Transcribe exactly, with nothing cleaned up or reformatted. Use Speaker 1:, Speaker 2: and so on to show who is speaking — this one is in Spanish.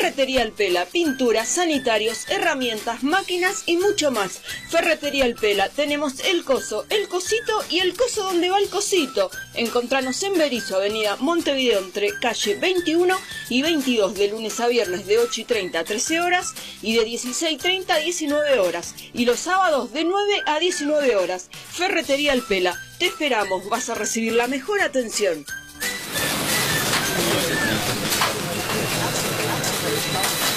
Speaker 1: Ferretería El Pela, pinturas, sanitarios, herramientas, máquinas y mucho más. Ferretería El Pela, tenemos el coso, el cosito y el coso donde va el cosito. Encontranos en Berizo, avenida Montevideo, entre calle veintiuno y veintidós, de lunes a viernes de ocho y treinta a trece horas y de dieciséis y treinta a diecinueve horas. Y los sábados de nueve a diecinueve horas. Ferretería El Pela, te esperamos, vas a recibir la mejor atención.